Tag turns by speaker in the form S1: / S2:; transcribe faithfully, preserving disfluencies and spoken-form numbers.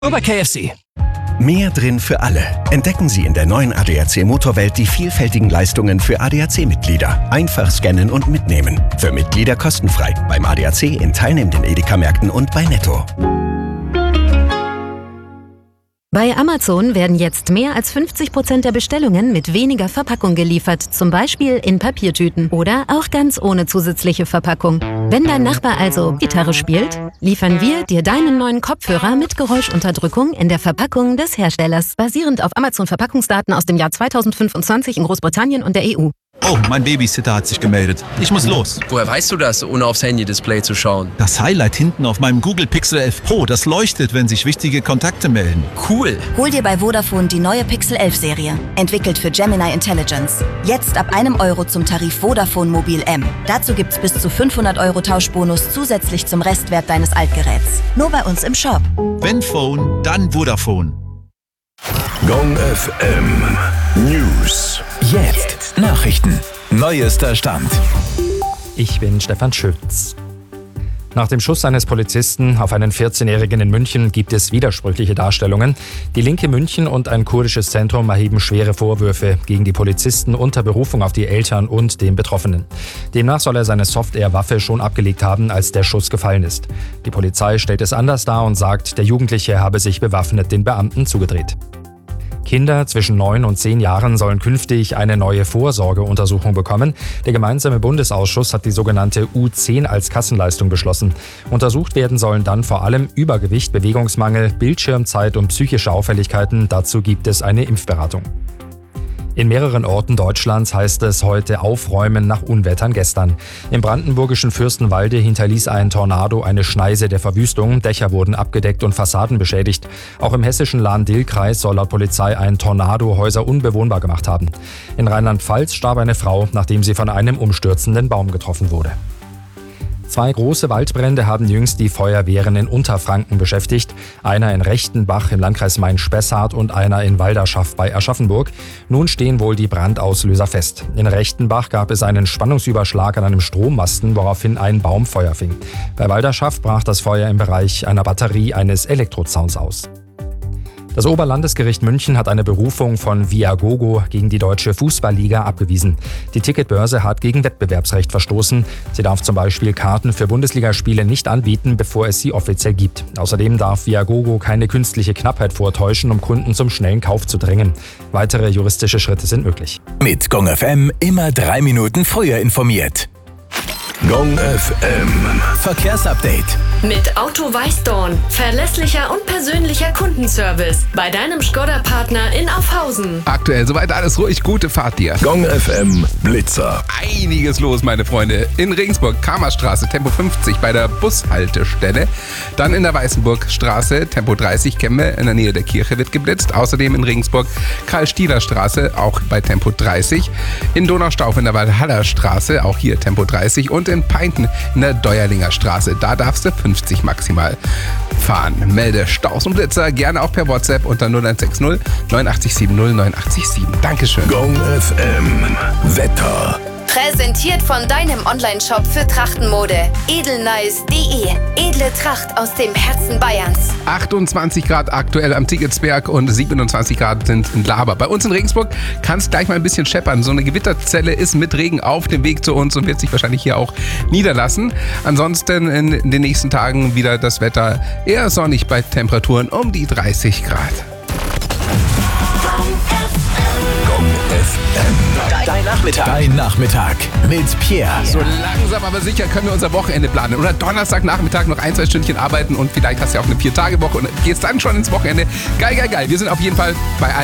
S1: Nur bei K F C.
S2: Mehr drin für alle. Entdecken Sie in der neuen A D A C Motorwelt die vielfältigen Leistungen für A D A C-Mitglieder. Einfach scannen und mitnehmen. Für Mitglieder kostenfrei. Beim A D A C in teilnehmenden Edeka-Märkten und bei Netto.
S3: Bei Amazon werden jetzt mehr als fünfzig Prozent der Bestellungen mit weniger Verpackung geliefert, zum Beispiel in Papiertüten oder auch ganz ohne zusätzliche Verpackung. Wenn dein Nachbar also Gitarre spielt, liefern wir dir deinen neuen Kopfhörer mit Geräuschunterdrückung in der Verpackung des Herstellers, basierend auf Amazon-Verpackungsdaten aus dem Jahr zweitausendfünfundzwanzig in Großbritannien und der E U.
S4: Oh, mein Babysitter hat sich gemeldet. Ich muss los.
S1: Woher weißt du das, ohne aufs Handy-Display zu schauen?
S4: Das Highlight hinten auf meinem Google Pixel elf Pro, das leuchtet, wenn sich wichtige Kontakte melden.
S1: Cool.
S5: Hol dir bei Vodafone die neue Pixel elf Serie, entwickelt für Gemini Intelligence. Jetzt ab einem Euro zum Tarif Vodafone Mobil M. Dazu gibt's bis zu fünfhundert Euro Tauschbonus zusätzlich zum Restwert deines Altgeräts. Nur bei uns im Shop.
S4: Wenn Phone, dann Vodafone.
S6: Gong F M News. Jetzt Nachrichten. Neuester Stand.
S7: Ich bin Stefan Schütz. Nach dem Schuss eines Polizisten auf einen vierzehnjährigen in München gibt es widersprüchliche Darstellungen. Die Linke München und ein kurdisches Zentrum erheben schwere Vorwürfe gegen die Polizisten unter Berufung auf die Eltern und den Betroffenen. Demnach soll er seine Soft-Air-Waffe schon abgelegt haben, als der Schuss gefallen ist. Die Polizei stellt es anders dar und sagt, der Jugendliche habe sich bewaffnet den Beamten zugedreht. Kinder zwischen neun und zehn Jahren sollen künftig eine neue Vorsorgeuntersuchung bekommen. Der gemeinsame Bundesausschuss hat die sogenannte U zehn als Kassenleistung beschlossen. Untersucht werden sollen dann vor allem Übergewicht, Bewegungsmangel, Bildschirmzeit und psychische Auffälligkeiten. Dazu gibt es eine Impfberatung. In mehreren Orten Deutschlands heißt es heute Aufräumen nach Unwettern gestern. Im brandenburgischen Fürstenwalde hinterließ ein Tornado eine Schneise der Verwüstung. Dächer wurden abgedeckt und Fassaden beschädigt. Auch im hessischen Lahn-Dill-Kreis soll laut Polizei ein Tornado Häuser unbewohnbar gemacht haben. In Rheinland-Pfalz starb eine Frau, nachdem sie von einem umstürzenden Baum getroffen wurde. Zwei große Waldbrände haben jüngst die Feuerwehren in Unterfranken beschäftigt. Einer in Rechtenbach im Landkreis Main-Spessart und einer in Walderschaft bei Aschaffenburg. Nun stehen wohl die Brandauslöser fest. In Rechtenbach gab es einen Spannungsüberschlag an einem Strommasten, woraufhin ein Baum Feuer fing. Bei Walderschaft brach das Feuer im Bereich einer Batterie eines Elektrozauns aus. Das Oberlandesgericht München hat eine Berufung von Viagogo gegen die Deutsche Fußballliga abgewiesen. Die Ticketbörse hat gegen Wettbewerbsrecht verstoßen. Sie darf zum Beispiel Karten für Bundesligaspiele nicht anbieten, bevor es sie offiziell gibt. Außerdem darf Viagogo keine künstliche Knappheit vortäuschen, um Kunden zum schnellen Kauf zu drängen. Weitere juristische Schritte sind möglich.
S6: Mit Gong F M immer drei Minuten früher informiert. Gong F M Verkehrsupdate.
S8: Mit Auto Weißdorn. Verlässlicher und persönlicher Kundenservice. Bei deinem Škoda-Partner in Aufhausen.
S9: Aktuell soweit alles ruhig. Gute Fahrt dir.
S6: Gong F M Blitzer.
S9: Einiges los, meine Freunde. In Regensburg, Kramerstraße, Tempo fünfzig bei der Bushaltestelle. Dann in der Weißenburgstraße, Tempo dreißig, Kemme, in der Nähe der Kirche wird geblitzt. Außerdem in Regensburg, Karl-Stieler-Straße, auch bei Tempo dreißig. In Donaustauf in der Walhallerstraße, auch hier Tempo dreißig. Und in Peinten in der Deuerlinger Straße. Da darfst du fünfzig maximal fahren. Melde Staus und Blitzer gerne auch per WhatsApp unter null eins sechs null neun acht sieben null neun acht sieben. Dankeschön.
S6: Gong F M Wetter.
S8: Präsentiert von deinem Online-Shop für Trachtenmode. edelnice punkt de. Edle Tracht aus dem Herzen Bayerns.
S9: achtundzwanzig Grad aktuell am Ticketsberg und siebenundzwanzig Grad sind in Laber. Bei uns in Regensburg kann es gleich mal ein bisschen scheppern. So eine Gewitterzelle ist mit Regen auf dem Weg zu uns und wird sich wahrscheinlich hier auch niederlassen. Ansonsten in den nächsten Tagen wieder das Wetter eher sonnig bei Temperaturen um die dreißig Grad.
S6: Gong F M. Dein Nachmittag. Dein Nachmittag mit Pierre.
S9: So langsam aber sicher können wir unser Wochenende planen. Oder Donnerstagnachmittag noch ein, zwei Stündchen arbeiten und vielleicht hast du ja auch eine Vier-Tage-Woche und gehst dann schon ins Wochenende. Geil, geil, geil. Wir sind auf jeden Fall bei allen